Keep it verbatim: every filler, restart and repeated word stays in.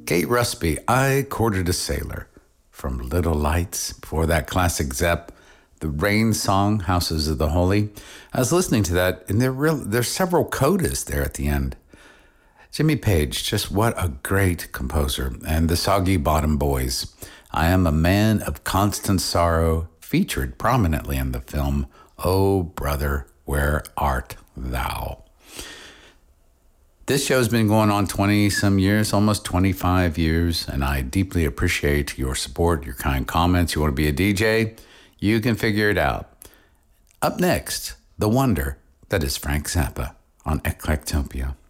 Kate Rusby, I Courted a Sailor. From Little Lights, before that classic Zepp, the Rain song, Houses of the Holy. I was listening to that, and there real, there's several codas there at the end. Jimmy Page, just what a great composer. And the Soggy Bottom Boys. I Am a Man of Constant Sorrow, featured prominently in the film, Oh Brother, Where Art Thou? This show's been going on twenty some years, almost twenty-five years, and I deeply appreciate your support, your kind comments. You want to be a D J? You can figure it out. Up next, the wonder that is Frank Zappa on Eclectopia.